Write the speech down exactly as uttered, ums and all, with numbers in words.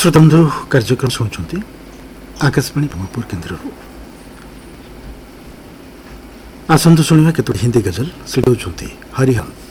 श्रोतबंधु कार्यक्रम शुणुंट आकाशवाणी ब्रह्मपुर केन्द्र आसतु शुणा केतोटी हिंदी गजल से हरिहन।